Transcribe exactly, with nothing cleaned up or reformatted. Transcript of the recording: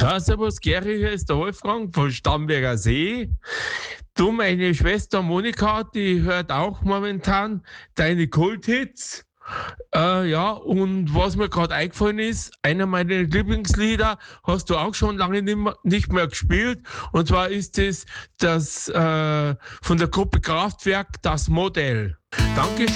Ja, servus, Geri, hier ist der Wolfgang von Starnberger See. Du, meine Schwester Monika, die hört auch momentan deine Kulthits. Äh, ja, und was mir gerade eingefallen ist, einer meiner Lieblingslieder hast du auch schon lange nimmer- nicht mehr gespielt. Und zwar ist es das äh, von der Gruppe Kraftwerk, das Modell. Danke.